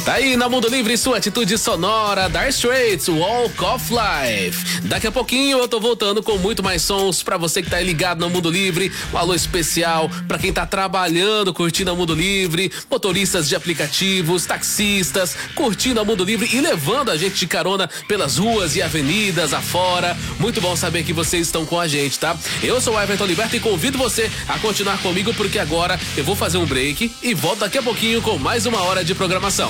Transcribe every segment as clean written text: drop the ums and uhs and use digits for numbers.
Tá aí na Mundo Livre sua atitude sonora, Dire Straits, Walk of Life. Daqui a pouquinho eu tô voltando com muito mais sons pra você que tá ligado no Mundo Livre. Um alô especial pra quem tá trabalhando, curtindo a Mundo Livre, motoristas de aplicativos, taxistas, curtindo a Mundo Livre e levando a gente de carona pelas ruas e avenidas afora. Muito bom saber que vocês estão com a gente, tá? Eu sou o Everton Liberto e convido você a continuar comigo porque agora eu vou fazer um break e volto daqui a pouquinho com mais uma hora de programação.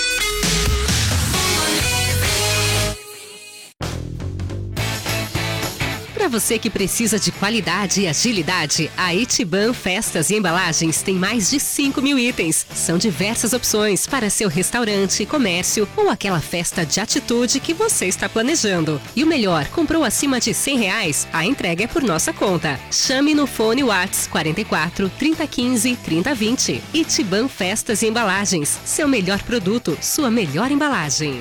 Para você que precisa de qualidade e agilidade, a Itiban Festas e Embalagens tem mais de 5.000 itens. São diversas opções para seu restaurante, comércio ou aquela festa de atitude que você está planejando. E o melhor, comprou acima de R$100, a entrega é por nossa conta. Chame no fone Whats 44 3015 3020. Itiban Festas e Embalagens. Seu melhor produto, sua melhor embalagem.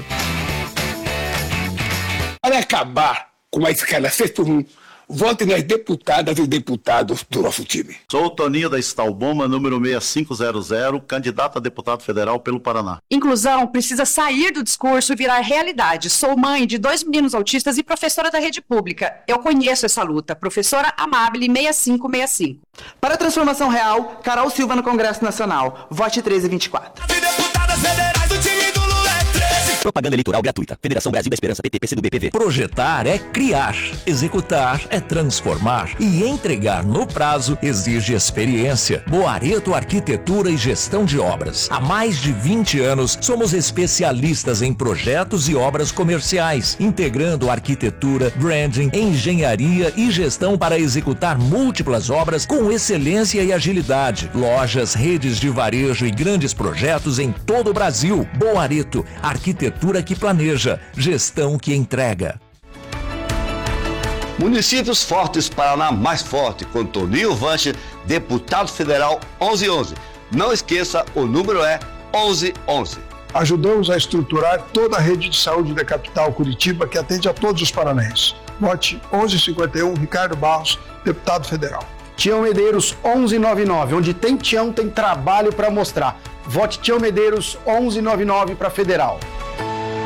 Para acabar com a escala 6-1, vote nas deputadas e deputados do nosso time. Sou o Toninho da Stalboma, número 6500, candidato a deputado federal pelo Paraná. Inclusão precisa sair do discurso e virar realidade. Sou mãe de 2 meninos autistas e professora da rede pública. Eu conheço essa luta. Professora Amabile 6565. Para a transformação real, Carol Silva no Congresso Nacional. Vote 1324. Deputadas federais do time do Lula é 13. Propaganda eleitoral gratuita. Federação Brasil da Esperança, PT, PCdoB, PV. Projetar é criar. Executar é transformar. E entregar no prazo exige experiência. Boareto Arquitetura e Gestão de Obras. Há mais de 20 anos, somos especialistas em projetos e obras comerciais, integrando arquitetura, branding, engenharia e gestão para executar múltiplas obras com excelência e agilidade. Lojas, redes de varejo e grandes projetos em todo o Brasil. Boareto, arquitetura que planeja, gestão que entrega. Municípios Fortes, Paraná mais forte, com Toninho Vanche, deputado federal 1111. Não esqueça, o número é 1111. Ajudamos a estruturar toda a rede de saúde da capital Curitiba, que atende a todos os paranaenses. Vote 1151, Ricardo Barros, deputado federal. Tião Medeiros 1199, onde tem Tião, tem trabalho para mostrar. Vote Tião Medeiros 1199 para federal.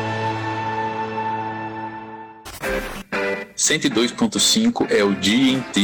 102.5 é o dia inteiro.